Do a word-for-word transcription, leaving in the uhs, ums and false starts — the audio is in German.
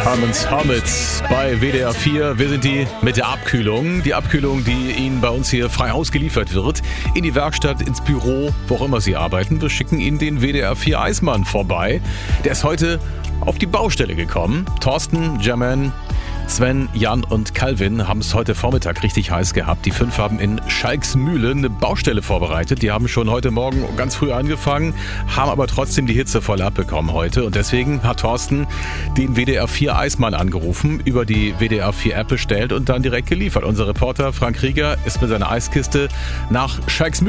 Herman's Hermits bei W D R vier. Wir sind die mit der Abkühlung. Die Abkühlung, die Ihnen bei uns hier frei Haus geliefert wird. In die Werkstatt, ins Büro, wo auch immer Sie arbeiten. Wir schicken Ihnen den W D R vier Eismann vorbei. Der ist heute auf die Baustelle gekommen. Thorsten, German, Sven, Jan und Calvin haben es heute Vormittag richtig heiß gehabt. Die fünf haben in Schalksmühle eine Baustelle vorbereitet. Die haben schon heute Morgen ganz früh angefangen, haben aber trotzdem die Hitze voll abbekommen heute. Und deswegen hat Thorsten den W D R vier Eismann angerufen, über die W D R vier App bestellt und dann direkt geliefert. Unser Reporter Frank Rieger ist mit seiner Eiskiste nach Schalksmühle